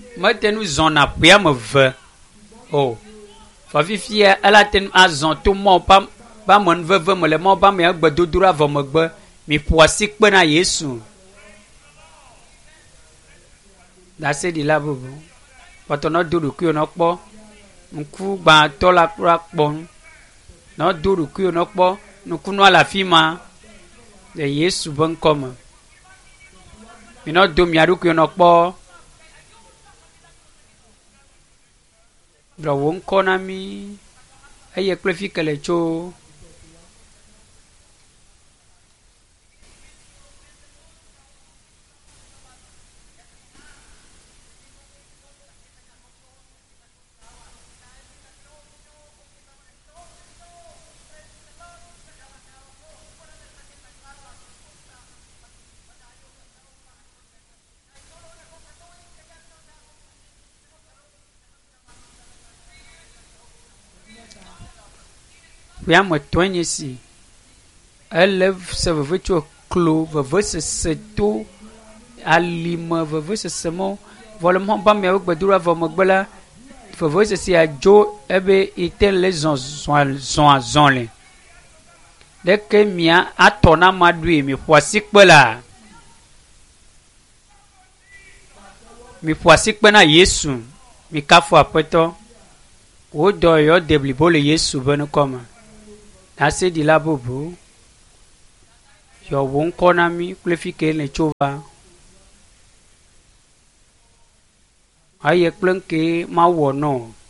me te nu zɔna ƒea me ve o fafifia ela te nu azɔ to mɔ ba me veve me le mɔ ba me gbedodoɖa vɔ megbe miƒo asi kpe na Yesu daseɖila bubu pɔtɔ nɔ do ɖokuiwo nɔ kpɔ ŋku gbãtɔ la kura kpɔ nɔ do ɖokuiwo nɔ kpɔ nukunua le afi ma le Yesu be ŋkɔ me mi nɔ do mia ɖokuiwo nɔ kpɔ ɖewo ŋkɔ na mi eye kple fi ke le tso ƒea me tɔe nye si ele se veve tso klo vevesese to alime vevesese mɔ vɔ le mɔ ba miawo gbedoɖa vɔ megbe la vevesesea dzo ebe ite le zɔn le ɖeke mia atɔ na ma ɖoe mi ƒo asi kpe la mi ƒo asi kpe na Yesu mi kafu aƒetɔ wo dɔ yɔ de blibo le Yesu be nukɔme daseɖila bubu yɔ wo ŋkɔ na mi kple fi ke le tso va eye kple ŋke ma wɔ nɔ